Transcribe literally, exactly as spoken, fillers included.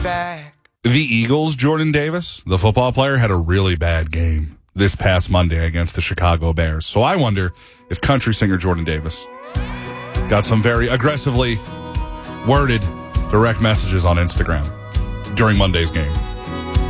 back. The Eagles, Jordan Davis, the football player, had a really bad game this past Monday against the Chicago Bears. So I wonder if country singer Jordan Davis got some very aggressively worded direct messages on Instagram during Monday's game.